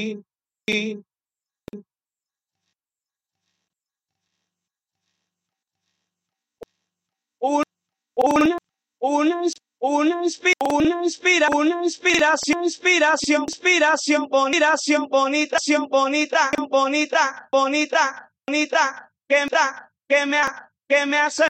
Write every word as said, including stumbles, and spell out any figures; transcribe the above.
Un, un, una, una, inspi- una, inspira, una inspiración, inspiración, inspiración, bonita, bonita, bonita, bonita, bonita, bonita, que, me- que me, que me hace